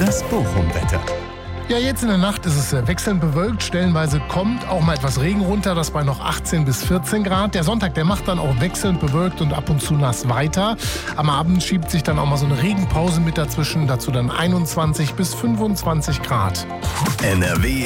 Das Bochum-Wetter. Ja, jetzt in der Nacht ist es wechselnd bewölkt. Stellenweise kommt auch mal etwas Regen runter, das bei noch 18 bis 14 Grad. Der Sonntag, der macht dann auch wechselnd bewölkt und ab und zu nass weiter. Am Abend schiebt sich dann auch mal so eine Regenpause mit dazwischen. Dazu dann 21 bis 25 Grad. NRW